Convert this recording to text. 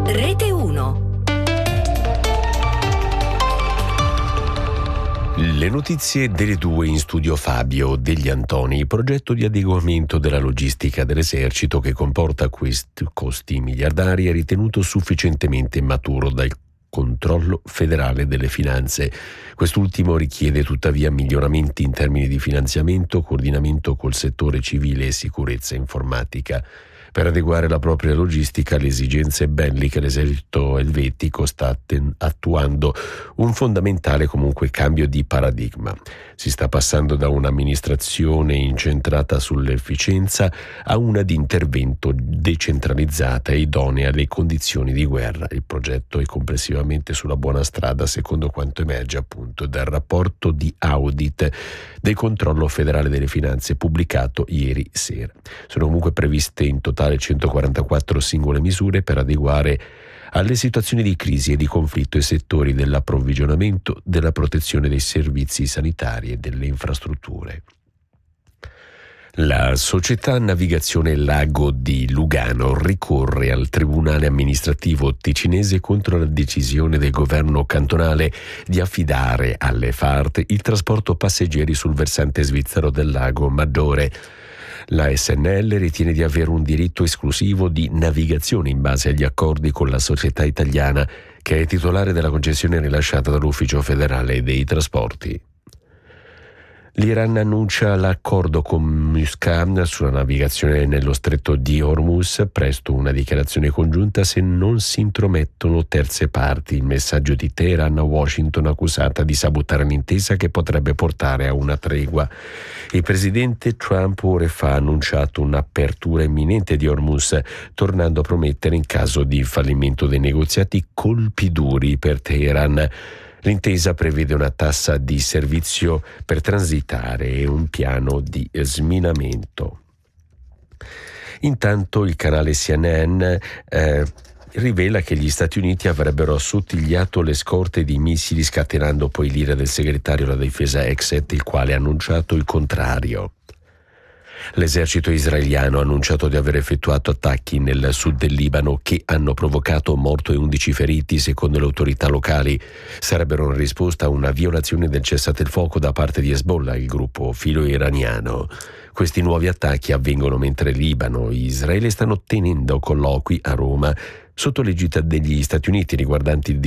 Rete 1. Le notizie delle 2 in studio Fabio Degli Antoni. Progetto di adeguamento della logistica dell'esercito che comporta questi costi miliardari è ritenuto sufficientemente maturo dal controllo federale delle finanze. Quest'ultimo richiede tuttavia miglioramenti in termini di finanziamento, coordinamento col settore civile e sicurezza informatica. Per adeguare la propria logistica alle esigenze belliche, l'esercito elvetico sta attuando un fondamentale comunque cambio di paradigma. Si sta passando da un'amministrazione incentrata sull'efficienza a una di intervento decentralizzata e idonea alle condizioni di guerra. Il progetto è complessivamente sulla buona strada, secondo quanto emerge appunto dal rapporto di audit del controllo federale delle finanze pubblicato ieri sera. Sono comunque previste in totale 144 singole misure per adeguare alle situazioni di crisi e di conflitto i settori dell'approvvigionamento, della protezione dei servizi sanitari e delle infrastrutture. La società Navigazione Lago di Lugano ricorre al Tribunale amministrativo ticinese contro la decisione del governo cantonale di affidare alle FART il trasporto passeggeri sul versante svizzero del lago Maggiore. La SNL ritiene di avere un diritto esclusivo di navigazione in base agli accordi con la società italiana, che è titolare della concessione rilasciata dall'Ufficio federale dei trasporti. L'Iran annuncia l'accordo con Muscat sulla navigazione nello stretto di Hormuz, presto una dichiarazione congiunta se non si intromettono terze parti. Il messaggio di Teheran a Washington accusata di sabotare l'intesa che potrebbe portare a una tregua. Il presidente Trump ore fa ha annunciato un'apertura imminente di Hormuz, tornando a promettere in caso di fallimento dei negoziati colpi duri per Teheran. L'intesa prevede una tassa di servizio per transitare e un piano di sminamento. Intanto il canale CNN rivela che gli Stati Uniti avrebbero assottigliato le scorte di missili, scatenando poi l'ira del segretario della difesa Exet, il quale ha annunciato il contrario. L'esercito israeliano ha annunciato di aver effettuato attacchi nel sud del Libano che hanno provocato morto e 11 feriti, secondo le autorità locali. Sarebbero in risposta a una violazione del cessate il fuoco da parte di Hezbollah, il gruppo filo-iraniano. Questi nuovi attacchi avvengono mentre Libano e Israele stanno tenendo colloqui a Roma sotto l'egida degli Stati Uniti riguardanti il